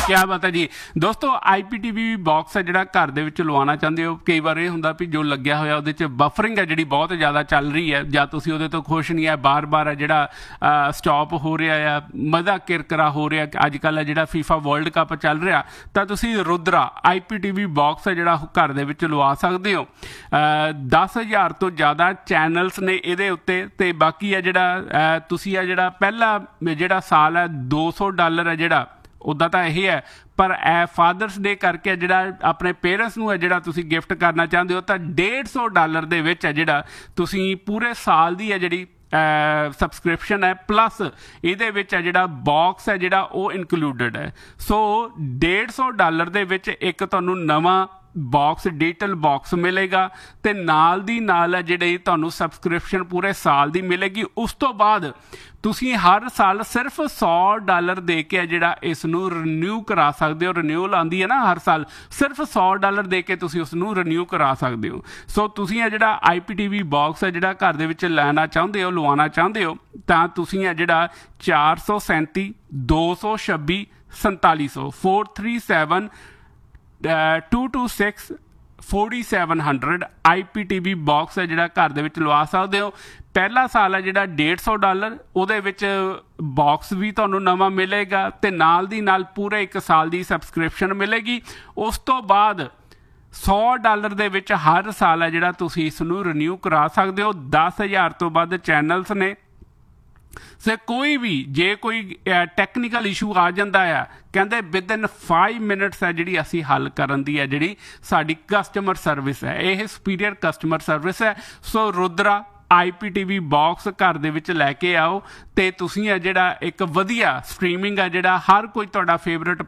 क्या बात है जी। दोस्तों IPTV बॉक्स है ਜਿਹੜਾ ਘਰ ਦੇ ਵਿੱਚ ਲਵਾਉਣਾ ਚਾਹੁੰਦੇ ਹੋ, ਕਈ ਵਾਰ ਇਹ ਹੁੰਦਾ ਵੀ ਜੋ ਲੱਗਿਆ ਹੋਇਆ ਉਹਦੇ 'ਚ ਬਫਰਿੰਗ ਹੈ ਜਿਹੜੀ ਬਹੁਤ ਜ਼ਿਆਦਾ ਚੱਲ ਰਹੀ ਹੈ, ਜਾਂ ਤੁਸੀਂ ਉਹਦੇ ਤੋਂ ਖੁਸ਼ ਨਹੀਂ ਹੈ, ਬਾਰ-ਬਾਰ ਹੈ ਜਿਹੜਾ ਸਟਾਪ ਹੋ ਰਿਹਾ ਆ, ਮਜ਼ਾ ਕਿਰਕਰਾ ਹੋ ਰਿਹਾ। ਅੱਜ ਕੱਲ੍ਹ ਹੈ ਜਿਹੜਾ FIFA ਵਰਲਡ ਕੱਪ ਚੱਲ ਰਿਹਾ, ਤਾਂ ਤੁਸੀਂ ਰੁਦਰਾ IPTV ਬॉक्स ਹੈ ਜਿਹੜਾ ਘਰ ਦੇ ਵਿੱਚ ਲਵਾ ਸਕਦੇ ਹੋ। 10,000 ਤੋਂ ਜ਼ਿਆਦਾ ਚੈਨਲਸ ਨੇ ਇਹਦੇ ਉੱਤੇ, ਤੇ ਬਾਕੀ ਹੈ ਜਿਹੜਾ ਤੁਸੀਂ ਹੈ ਜਿਹੜਾ ਪਹਿਲਾ ਜਿਹੜਾ ਸਾਲ ਹੈ $200 ਹੈ ਜਿਹੜਾ, ਉੱਦਾਂ ਤਾਂ ਇਹ ਹੈ, ਪਰ ਫਾਦਰਸ ਡੇ ਕਰਕੇ ਜਿਹੜਾ ਆਪਣੇ ਪੇਰੈਂਟਸ ਨੂੰ ਹੈ ਜਿਹੜਾ ਤੁਸੀਂ ਗਿਫਟ ਕਰਨਾ ਚਾਹੁੰਦੇ ਹੋ, ਤਾਂ $150 ਦੇ ਵਿੱਚ ਹੈ ਜਿਹੜਾ ਤੁਸੀਂ ਪੂਰੇ ਸਾਲ ਦੀ ਹੈ ਜਿਹੜੀ ਸਬਸਕ੍ਰਿਪਸ਼ਨ ਹੈ, ਪਲੱਸ ਇਹਦੇ ਵਿੱਚ ਹੈ ਜਿਹੜਾ ਬਾਕਸ ਹੈ ਜਿਹੜਾ ਉਹ ਇਨਕਲੂਡਡ ਹੈ। ਸੋ $150 ਦੇ ਵਿੱਚ ਇੱਕ ਤੁਹਾਨੂੰ ਨਵਾਂ ਬਾਕਸ, ਡਿਜੀਟਲ ਬਾਕਸ ਮਿਲੇਗਾ, ਤੇ ਨਾਲ ਦੀ ਨਾਲ ਹੈ ਜਿਹੜੀ ਤੁਹਾਨੂੰ ਸਬਸਕ੍ਰਿਪਸ਼ਨ ਪੂਰੇ ਸਾਲ ਦੀ ਮਿਲੇਗੀ। ਉਸ ਤੋਂ ਬਾਅਦ ਤੁਸੀਂ ਹਰ ਸਾਲ ਸਿਰਫ $100 ਦੇ ਕੇ ਜਿਹੜਾ ਇਸ ਨੂੰ ਰੀਨਿਊ ਕਰਾ ਸਕਦੇ ਹੋ। ਰੀਨਿਊਅਲ ਆਉਂਦੀ ਹੈ ਨਾ ਹਰ ਸਾਲ, ਸਿਰਫ $100 ਦੇ ਕੇ ਤੁਸੀਂ ਉਸ ਨੂੰ ਰੀਨਿਊ ਕਰਾ ਸਕਦੇ ਹੋ। ਸੋ ਤੁਸੀਂ ਇਹ ਜਿਹੜਾ IPTV ਬਾਕਸ ਹੈ ਜਿਹੜਾ ਘਰ ਦੇ ਵਿੱਚ ਲੈਣਾ ਚਾਹੁੰਦੇ ਹੋ, ਲਵਾਉਣਾ ਚਾਹੁੰਦੇ ਹੋ, ਤਾਂ ਤੁਸੀਂ ਇਹ ਜਿਹੜਾ 437 226 4700 437 226 4700 IPTV ਬਾਕਸ ਹੈ ਜਿਹੜਾ ਘਰ ਦੇ ਵਿੱਚ ਲਵਾ ਸਕਦੇ ਹੋ। ਪਹਿਲਾ ਸਾਲ ਹੈ ਜਿਹੜਾ $150, ਉਹਦੇ ਵਿੱਚ ਬਾਕਸ ਵੀ ਤੁਹਾਨੂੰ ਨਵਾਂ ਮਿਲੇਗਾ, ਤੇ ਨਾਲ ਦੀ ਨਾਲ ਪੂਰੇ ਇੱਕ ਸਾਲ ਦੀ ਸਬਸਕ੍ਰਿਪਸ਼ਨ ਮਿਲੇਗੀ। ਉਸ ਤੋਂ ਬਾਅਦ $100 ਦੇ ਵਿੱਚ ਹਰ ਸਾਲ ਹੈ ਜਿਹੜਾ ਤੁਸੀਂ ਇਸ ਨੂੰ ਰੀਨਿਊ ਕਰਾ ਸਕਦੇ ਹੋ। 10,000 ਤੋਂ ਵੱਧ ਚੈਨਲਸ ਨੇ। ਸੇ ਕੋਈ ਵੀ ਜੇ ਕੋਈ ਟੈਕਨੀਕਲ ਇਸ਼ੂ ਆ ਜਾਂਦਾ ਆ, ਕਹਿੰਦੇ ਵਿਦਨ 5 ਮਿੰਟਸ ਹੈ ਜਿਹੜੀ ਅਸੀਂ ਹੱਲ ਕਰਨ ਦੀ ਹੈ ਜਿਹੜੀ ਸਾਡੀ ਕਸਟਮਰ ਸਰਵਿਸ ਹੈ, ਇਹ ਸੁਪੀਰੀਅਰ ਕਸਟਮਰ ਸਰਵਿਸ ਹੈ। ਸੋ ਰੁਦਰਾ IPTV ਬਾਕਸ ਘਰ ਦੇ ਵਿੱਚ ਲੈ ਕੇ ਆਓ, ਤੇ ਤੁਸੀਂ ਹੈ ਜਿਹੜਾ ਇੱਕ ਵਧੀਆ ਸਟਰੀਮਿੰਗ ਹੈ ਜਿਹੜਾ ਹਰ ਕੋਈ ਤੁਹਾਡਾ ਫੇਵਰੇਟ